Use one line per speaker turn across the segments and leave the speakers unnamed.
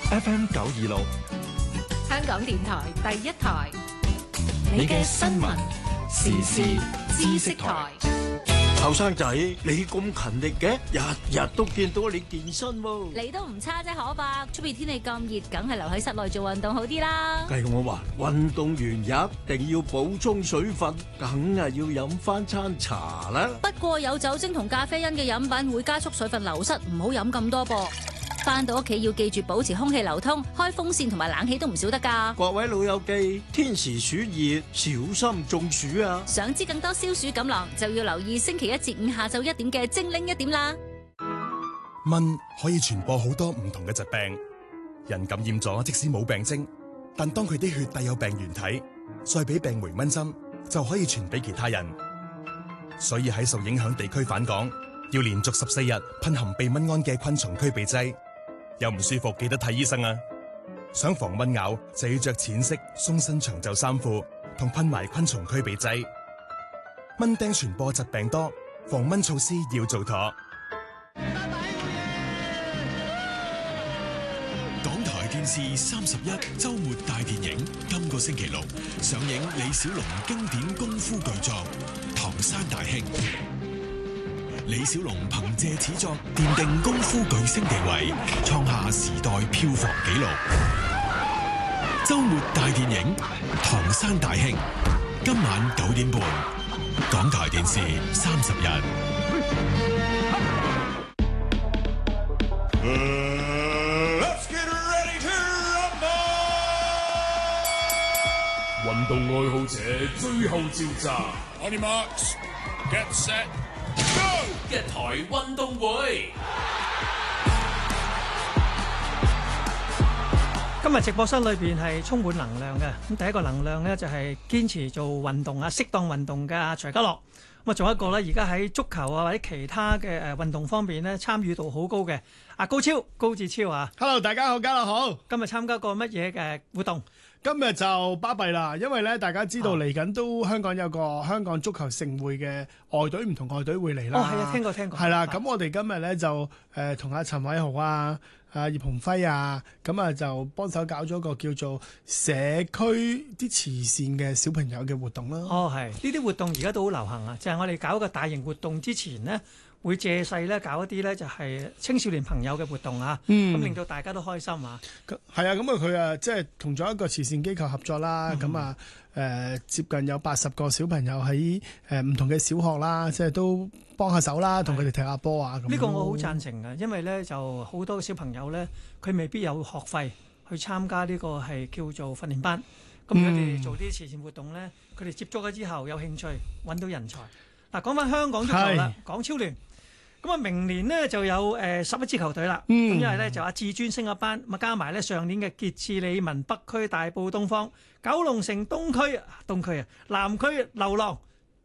FM 926，
香港電台第一台，你嘅新聞時事知識台。
後生仔，你咁勤力嘅，日日都見到你健身喎。
你都唔差啫，可伯。出邊天氣咁熱，梗係留喺室內做運動好啲啦。
計我話，運動員一定要補充水分，梗係要飲翻餐茶啦。
不過有酒精同咖啡因嘅飲品會加速水分流失，唔好飲咁多噃。返到屋企要記住保持空氣流通，開風扇同埋冷氣都唔少得㗎。
各位老友記，天時暑熱，小心中暑啊！
想知更多消暑錦囊，就要留意星期一至五下晝1點嘅精靈1點啦。
蚊可以傳播好多唔同嘅疾病，人感染咗即使冇病徵，但當佢啲血帶有病原體，再俾病媒蚊針，就可以傳俾其他人。所以喺受影響地區返港，要連續14日噴含避蚊胺嘅昆蟲驅避劑。有唔舒服記得睇醫生啊！想防蚊咬就要着淺色鬆身長袖衫褲，同噴埋昆蟲驅避劑。蚊叮傳播疾病多，防蚊措施要做妥。
港台電視31周末大電影，今個星期六上映李小龍經典功夫巨作《唐山大兄》。李小龍憑借此作奠定功夫巨星地位，創下時代票房紀錄。周末大電影《唐山大兄》，今晚9點半，港台電視31。
運動愛好者最後召集。
On your marks, get set, go！
一台運動會。
今日直播室裏邊係充滿能量嘅。咁第一個能量呢，就係堅持做運動啊，適當運動嘅徐家樂。咁啊，仲有一個呢，而家喺足球啊或者其他嘅運動方面呢，參與度好高嘅阿高志超啊。
Hello， 大家好，家樂好。
今日參加過乜嘢嘅活動？
今日就巴閉啦，因為咧大家知道嚟緊都香港有個香港足球盛會嘅外隊，唔同外隊會嚟啦。
哦，係啊，聽過。
係啦，咁我哋今日咧就同阿陳偉豪啊、葉鴻輝啊，咁啊就幫手搞咗個叫做社區啲慈善嘅小朋友嘅活動啦。
哦，係呢啲活動而家都好流行啊！就係我哋搞一個大型活動之前呢，會借勢咧搞一啲咧就係青少年朋友嘅活動啊，咁令到大家都開心啊。
係啊，咁啊佢啊即係同咗一個慈善機構合作啦，咁啊接近有80個小朋友喺唔同嘅小學啦，即係都幫下手啦，同佢哋踢下波啊。
呢個我好贊成嘅，因為咧就好多小朋友咧，佢未必有學費去參加呢個係叫做訓練班。咁佢哋做啲慈善活動咧，佢哋接觸咗之後有興趣，揾到人才。嗱，講翻香港足球啦，港超聯。咁啊，明年呢就有11支球隊啦。咁因為咧就阿至尊升一班，咁啊加埋咧上年嘅傑志、理文、北區、大埔、東方、九龍城、東區啊、南區、流浪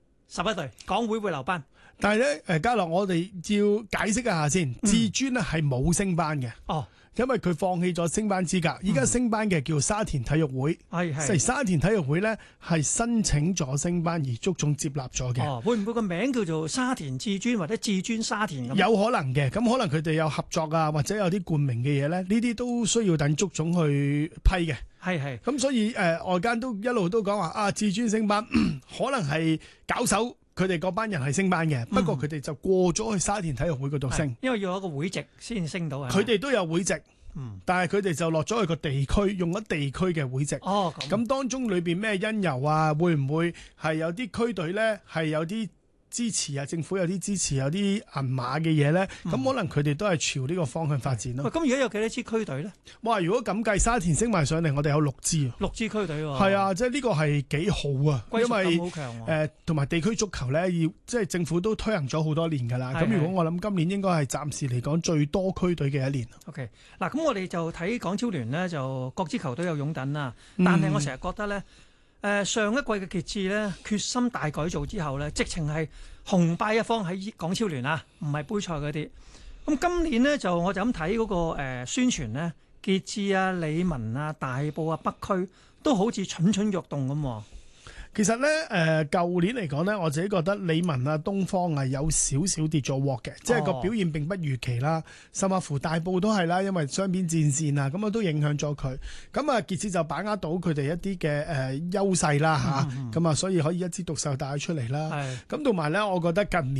11隊，港會會留班。
但係咧家樂，我哋要解釋一下先，至尊咧係冇升班嘅。哦。因為佢放棄咗升班資格，依家升班嘅叫沙田體育會，係沙田體育會呢係申請咗升班而足總接納咗嘅。
會唔會個名叫做沙田至尊或者至尊沙田咁？
有可能嘅，咁可能佢哋有合作啊，或者有啲冠名嘅嘢呢，呢啲都需要等足總去批嘅。
係。
咁所以外間都一路都講話啊，至尊升班可能係搞手。佢哋嗰班人係升班嘅，不過佢哋就過咗去沙田體育會嗰度升，
因為要有一個會籍先升到。
佢哋都有會籍，但係佢哋就落咗去個地區，用咗地區嘅會籍。
哦，
咁當中裏邊咩因由啊？會唔會係有啲區隊呢？係有啲支持啊？政府有啲支持，有啲銀碼嘅嘢呢？咁可能佢哋都係朝呢個方向發展咯。
咁而家有幾多支區隊呢？
哇！如果咁計，沙田升埋上嚟，我哋有6支啊
，6支區隊喎。
係啊，即係呢個係幾好啊，
歸屬感好強喎。
同埋地區足球呢，要即係政府都推行咗好多年㗎啦。咁如果我諗今年應該係暫時嚟講最多區隊嘅一年。
OK， 嗱咁我哋就睇港超聯呢，就各支球隊有擁躉啦。但係我成日覺得呢。上一季嘅傑志咧，決心大改造之後咧，直情係雄霸一方喺港超聯啊，唔係杯賽嗰啲。咁今年呢，我就咁睇嗰個宣傳咧，傑志啊、理文啊、大埔啊、北區都好似蠢蠢欲動咁。
其實咧，舊年嚟講咧，我自己覺得理文啊、東方啊有少少跌咗鑊嘅，即係個表現並不預期啦。甚至乎大埔都係啦，因為雙邊戰線啊，咁啊都影響咗佢。咁啊，傑志就把握到佢哋一啲嘅優勢啦嚇，咁啊，所以可以一枝獨秀帶出嚟啦。咁同埋咧，我覺得近年